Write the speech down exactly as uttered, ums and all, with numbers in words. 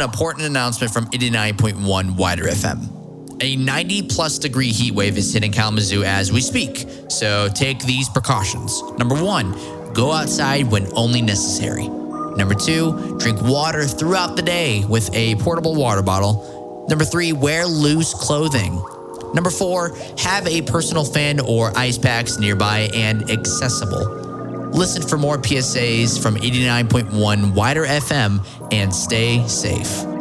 an important announcement from eighty-nine point one Wider F M. A ninety plus degree heat wave is hitting Kalamazoo as we speak, so take these precautions. Number one, go outside when only necessary. Number two, drink water throughout the day with a portable water bottle. Number three, wear loose clothing. Number four, have a personal fan or ice packs nearby and accessible. Listen for more P S As from eighty-nine point one Wider F M and stay safe.